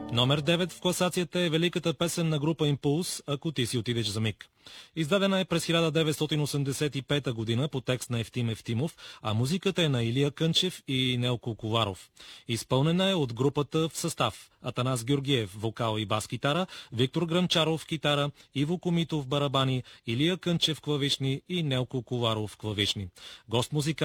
Номер 9 в класацията е великата песен на група Импулс «Ако ти си отидеш за миг». Издадена е през 1985 година по текст на Евтим Евтимов, а музиката е на Илия Кънчев и Нелко Коваров. Изпълнена е от групата в състав: Атанас Георгиев вокал и бас-китара, Виктор Гръмчаров китара, Иво Комитов барабани, Илия Кънчев клавишни и Нелко Коваров клавишни. Гост музикант